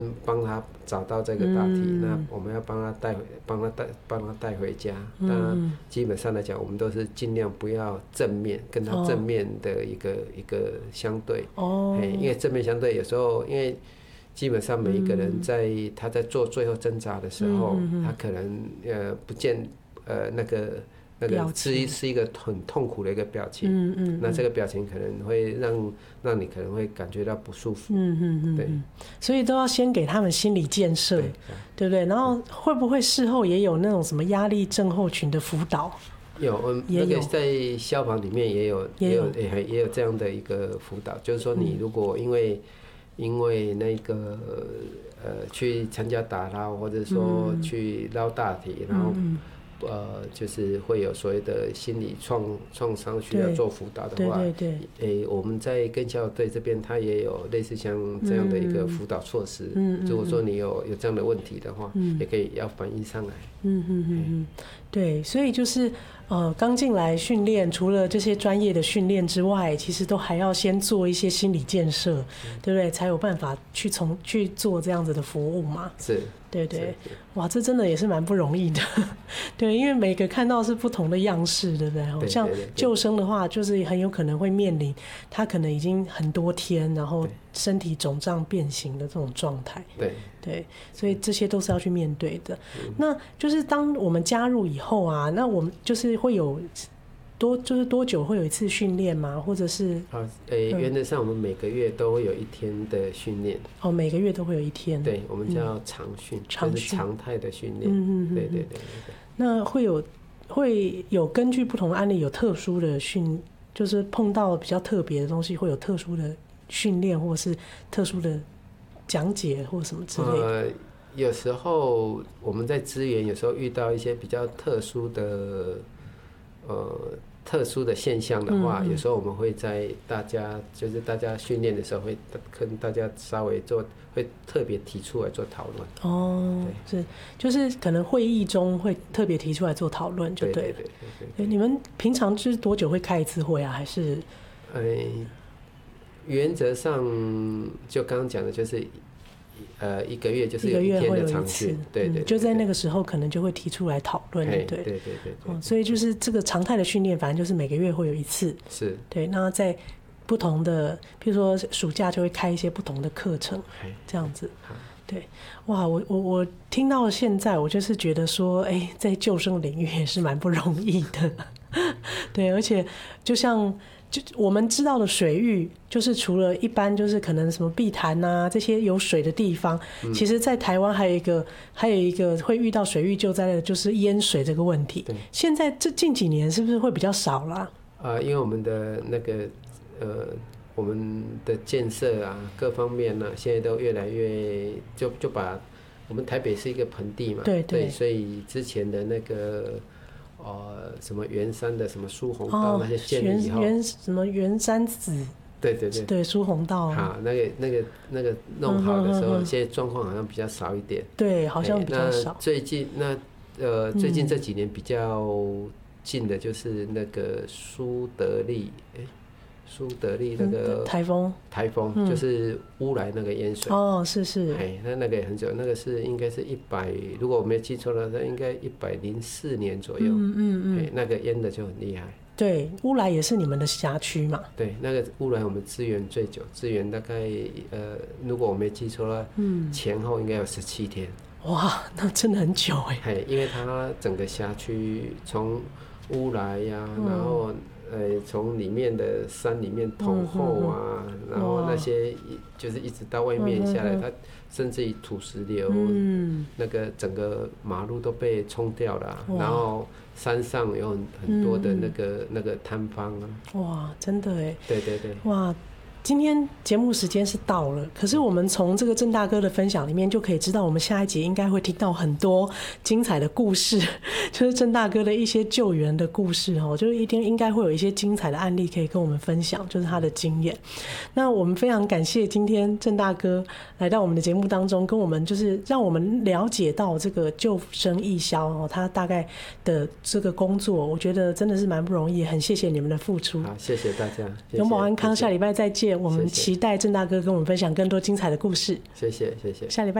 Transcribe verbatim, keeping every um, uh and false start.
帮他找到这个大体，嗯、那我们要帮他带回，帮他带，帮他带回家。当然、嗯，基本上来讲，我们都是尽量不要正面跟他正面的一个、哦、一个相对。哦。因为正面相对有时候，因为基本上每一个人在、嗯、他在做最后挣扎的时候，嗯嗯嗯他可能呃不见呃那个。那个是是一个很痛苦的一个表情，嗯嗯，那这个表情可能会让让你可能会感觉到不舒服，嗯嗯嗯，对， 所以都要先给他们心理建设，对，对不对？然后会不会事后也有那种什么压力症候群的辅导？ 有，嗯，那个在消防里面也有也有也也有这样的一个辅导，就是说你如果因为、嗯、因为那个呃去参加打捞，或者说去捞大体，嗯、然后。嗯呃，就是会有所谓的心理创创伤需要做辅导的话，对对对，诶，我们在更校队这边，它也有类似像这样的一个辅导措施。嗯，如果说你有有这样的问题的话，嗯，也可以要反映上来。 嗯嗯嗯嗯，对，所以就是呃，刚进来训练，除了这些专业的训练之外，其实都还要先做一些心理建设，嗯、对不对？才有办法去从去做这样子的服务嘛。 是。 对对，哇，这真的也是蛮不容易的，对，因为每个看到是不同的样式，对不对？ 对， 像救生的话，就是很有可能会面临他可能已经很多天，然后身体肿胀变形的这种状态。 对对，所以这些都是要去面对的。嗯、那就是当我们加入以后啊，那我们就是会有。多就是多久会有一次训练吗？或者是啊，诶、欸，原则上我们每个月都会有一天的训练。 哦，每个月都会有一天。 对，我们叫常训， 常训， 就是常态的训练。嗯嗯嗯，对对对对。 那会有会有根据不同的案例有特殊的训，就是碰到比较特别的东西，会有特殊的训练，或是特殊的讲解或什么之类的。 呃，有时候我们在支援，有时候遇到一些比较特殊的。呃，特殊的现象的话，嗯嗯有时候我们会在大家就是大家训练的时候，会跟大家稍微做，会特别提出来做讨论。 哦，是，就是可能会议中会特别提出来做讨论，就对了。对对对对对。你们平常就是多久会开一次会啊？还是？ 呃，原则上就刚刚讲的就是。呃，一个月就是有一天的常训，对 对, 对, 对, 对、嗯， 就在那个时候可能就会提出来讨论，对对对对对、 嗯，所以就是这个常态的训练，反正就是每个月会有一次， 是， 对。那在不同的，譬如说暑假就会开一些不同的课程，这样子，对。哇，我我我听到现在，我就是觉得说，哎、欸，在救生领域也是蛮不容易的，对，而且就像。就我们知道的水域，就是除了一般就是可能什么碧潭啊这些有水的地方，嗯、其实在台湾还有一个还有一个会遇到水域救灾的，就是淹水这个问题。对，现在这近几年是不是会比较少啦？ 啊、呃，因为我们的那个呃，我们的建设啊，各方面呢、啊，现在都越来越就就把我们台北是一个盆地嘛， 对 对, 对，所以之前的那个。呃，什么圆山的什么疏洪道、哦、那些建立以后， 圆什么圆山子， 对对对， 对疏洪道， 好，那个那个那个弄好的时候，嗯、现在状况好像比较少一点， 对，好像比较少。 最近那呃，最近这几年比较近的就是那个苏德利，哎、欸。苏德利那个台风， 台风、嗯、就是乌来那个淹水哦，是是， 哎，那那个也很久，那个是应该是一百，如果我没记错了，那应该一百零四年左右，嗯嗯嗯，那个淹的就很厉害。 对，乌来也是你们的辖区嘛？ 对，那个乌来我们支援最久，支援大概呃，如果我没记错了，嗯，前后应该有十七天。 哇，那真的很久哎。 哎，因为它整个辖区从乌来呀、啊，嗯、然后。呃，从里面的山里面通后啊，嗯、然后那些就是一直到外面下来，嗯、它甚至于土石流，嗯、那个整个马路都被冲掉了、啊，然后山上有很很多的那个、嗯、那个坍方啊。 哇，真的哎。 对对对。 哇。今天节目时间是到了，可是我们从这个郑大哥的分享里面就可以知道，我们下一集应该会听到很多精彩的故事，就是郑大哥的一些救援的故事哦，就是一定应该会有一些精彩的案例可以跟我们分享，就是他的经验。那我们非常感谢今天郑大哥来到我们的节目当中，跟我们就是让我们了解到这个救生义消哦，他大概的这个工作，我觉得真的是蛮不容易，很谢谢你们的付出。 好，谢谢大家。 永保安康，下礼拜再见。 谢，我们期待郑大哥跟我们分享更多精彩的故事。 谢谢谢谢， 下礼拜。